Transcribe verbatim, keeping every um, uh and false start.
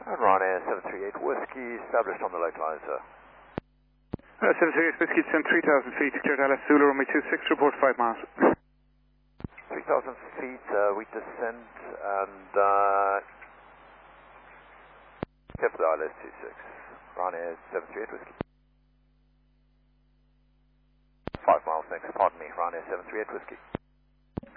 And Ryanair seven three eight Whiskey, established on the localizer. Uh, seven three eight Whiskey, descend three thousand feet, cleared L S Zulu, runway two six, report five miles. three thousand feet, uh, we descend and uh, tip the L S two six. Ryanair seven three eight Whiskey. five miles next, pardon me, Ryanair seven three eight Whiskey.